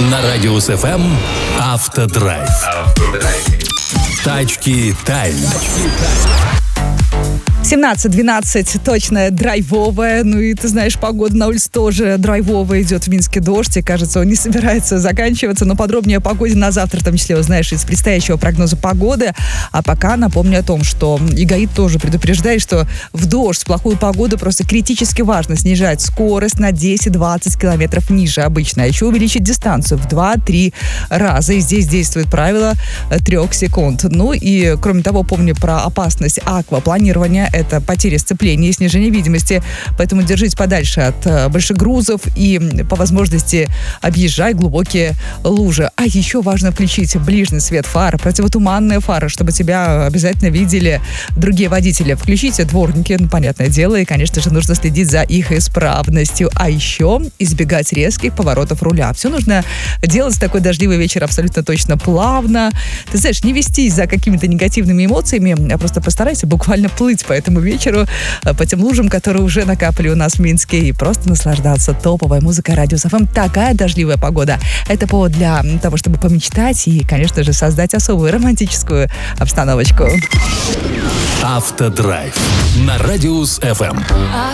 На Радиус ФМ Автодрайв. Тачки Тайм. 17-12, точно драйвовая. Ну и ты знаешь, погода на улице тоже драйвовая. Идет в Минске дождь, и кажется, он не собирается заканчиваться. Но подробнее о погоде на завтра, в том числе, узнаешь из предстоящего прогноза погоды. А пока напомню о том, что ИГАИ тоже предупреждает, что в дождь, в плохую погоду просто критически важно снижать скорость на 10-20 километров ниже обычно. А еще увеличить дистанцию в 2-3 раза. И здесь действует правило 3 секунд. Ну и, кроме того, помню про опасность аквапланирования. Это потеря сцепления и снижение видимости. Поэтому держись подальше от больших грузов и по возможности объезжай глубокие лужи. А еще важно включить ближний свет фар, противотуманные фары, чтобы тебя обязательно видели другие водители. Включите дворники, ну, понятное дело, и, конечно же, нужно следить за их исправностью. А еще избегать резких поворотов руля. Все нужно делать в такой дождливый вечер абсолютно точно плавно. Ты знаешь, не вестись за какими-то негативными эмоциями, а просто постарайся буквально плыть по этому вечеру, по тем лужам, которые уже накапали у нас в Минске, и просто наслаждаться. Топовая музыка Радиус ФМ. Такая дождливая погода. Это повод для того, чтобы помечтать и, конечно же, создать особую романтическую обстановочку. Автодрайв на Радиус ФМ.